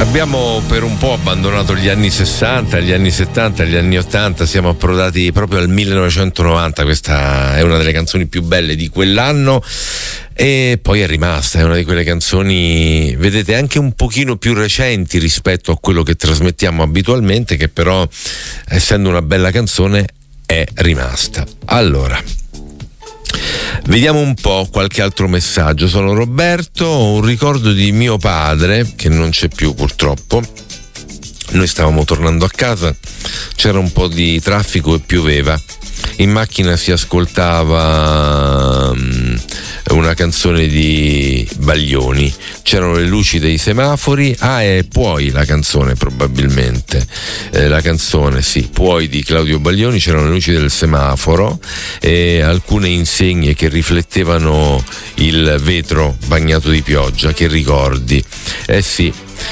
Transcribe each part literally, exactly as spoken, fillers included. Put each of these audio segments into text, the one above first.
Abbiamo per un po' abbandonato gli anni sessanta, gli anni settanta, gli anni ottanta, siamo approdati proprio al millenovecentonovanta. Questa è una delle canzoni più belle di quell'anno e poi è rimasta, è una di quelle canzoni, vedete, anche un pochino più recenti rispetto a quello che trasmettiamo abitualmente, che però, essendo una bella canzone, è rimasta. Allora, vediamo un po' qualche altro messaggio. Sono Roberto, ho un ricordo di mio padre che non c'è più purtroppo. Noi stavamo tornando a casa, c'era un po' di traffico e pioveva. In macchina si ascoltava um, una canzone di Baglioni, c'erano le luci dei semafori, ah e Puoi la canzone probabilmente, eh, la canzone sì, Puoi di Claudio Baglioni, c'erano le luci del semaforo e alcune insegne che riflettevano il vetro bagnato di pioggia, che ricordi, eh sì.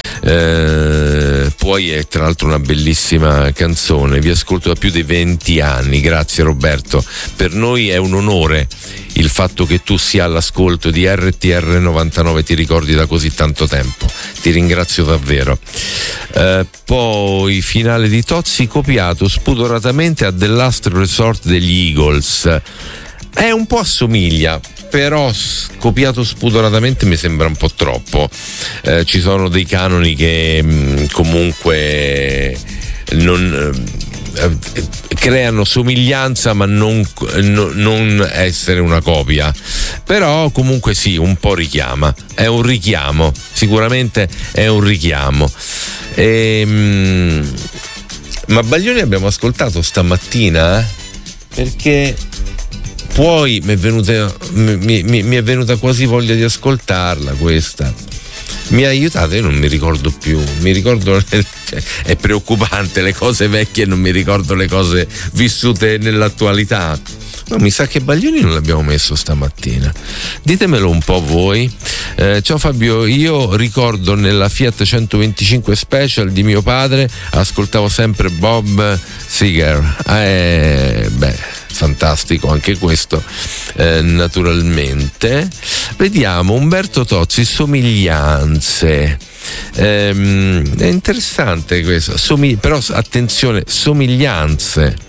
Eh, Puoi è tra l'altro una bellissima canzone, vi ascolto da più di venti anni, grazie Roberto, per noi è un onore il fatto che tu sia all'ascolto di R T R novantanove, ti ricordi da così tanto tempo, ti ringrazio davvero. Eh, poi finale di Tozzi copiato spudoratamente a The Last Resort degli Eagles, è un po' assomiglia, però copiato spudoratamente mi sembra un po' troppo. Eh, ci sono dei canoni che mh, comunque non eh, creano somiglianza, ma non, no, non essere una copia, però comunque sì, un po' richiama, è un richiamo, sicuramente è un richiamo. E, mh, ma Baglioni abbiamo ascoltato stamattina, eh? Perché poi mi è venuta mi, mi, mi è venuta quasi voglia di ascoltarla questa. Mi ha aiutato, io non mi ricordo più, mi ricordo, è preoccupante, le cose vecchie, non mi ricordo le cose vissute nell'attualità. No, mi sa che Baglioni non l'abbiamo messo stamattina, ditemelo un po' voi. Eh, ciao Fabio, io ricordo nella Fiat centoventicinque Special di mio padre ascoltavo sempre Bob Seger, eh, beh, fantastico anche questo, eh, naturalmente. Vediamo Umberto Tozzi, somiglianze. Ehm, è interessante questo, Somig- però attenzione, somiglianze.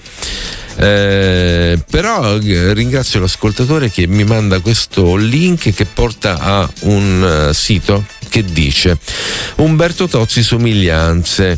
Eh, però ringrazio l'ascoltatore che mi manda questo link che porta a un uh, sito che dice Umberto Tozzi, somiglianze.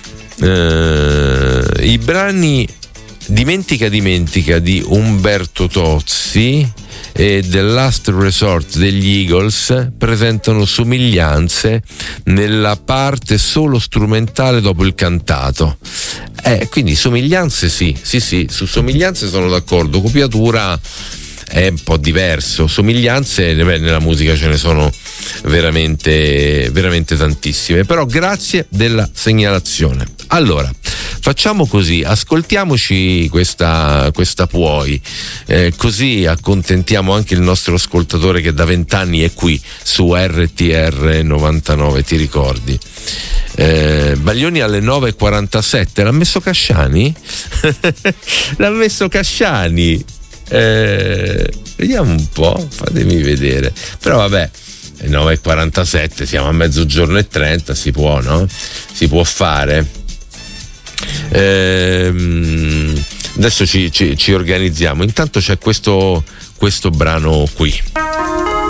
Eh, i brani Dimentica Dimentica di Umberto Tozzi e The Last Resort degli Eagles presentano somiglianze nella parte solo strumentale dopo il cantato. Eh, quindi somiglianze sì, sì, sì, su somiglianze sono d'accordo, copiatura è un po' diverso, somiglianze beh, nella musica ce ne sono veramente, veramente tantissime, però grazie della segnalazione. Allora, facciamo così, ascoltiamoci questa, questa Puoi, eh, così accontentiamo anche il nostro ascoltatore che da vent'anni è qui su R T R novantanove, ti ricordi? Eh, Baglioni alle nove e quarantasette, l'ha messo Casciani? L'ha messo Casciani, eh, vediamo un po', fatemi vedere, però vabbè, nove e quarantasette, siamo a mezzogiorno e trenta, si può, no? Si può fare. Ehm, adesso ci, ci, ci organizziamo. Intanto c'è questo, questo brano qui.